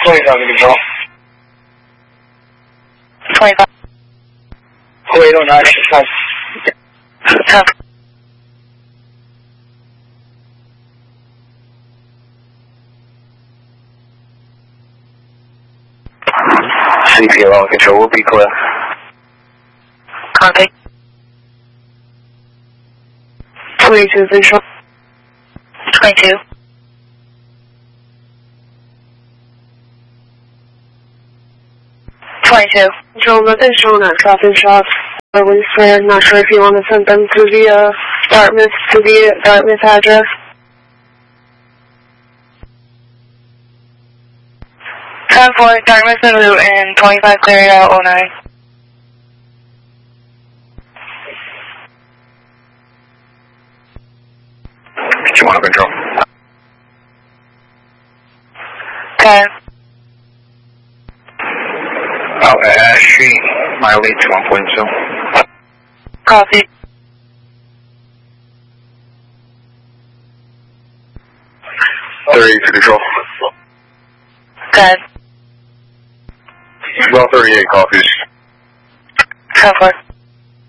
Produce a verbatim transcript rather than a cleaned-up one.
twenty-five to control. twenty-five. oh eight oh nine, exercise. Copy. C P L on control, we'll be clear. Copy. twenty-two visual. twenty-two. twenty-two. Control the visual, not copy shots. I was uh, not sure if you want to send them to the uh, Dartmouth, to the uh, Dartmouth address. ten four, Dartmouth and Luton, twenty-five clearing out oh nine. You want to control? ten. Out at Ash Street, mileage one point two. Copy. thirty to control. ten. Well, thirty-eight copies. ten four.